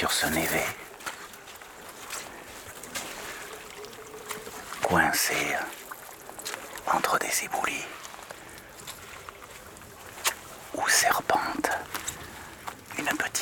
sur ce névé, coincé entre des éboulis, où serpente une petite